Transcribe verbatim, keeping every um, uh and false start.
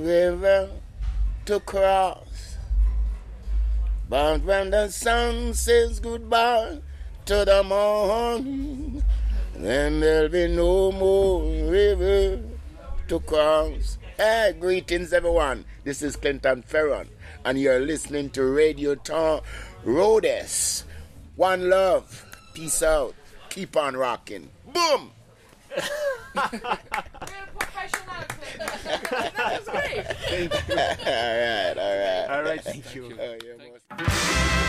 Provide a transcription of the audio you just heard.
river to cross. But when the sun says goodbye to the morning, then there'll be no more river to cross. Hey, greetings everyone. This is Clinton Ferron, and you're listening to Radio Town Rhodes. One love. Peace out. Keep on rocking. Boom! That was great. All right, all right. All right, thank you. Oh, yeah.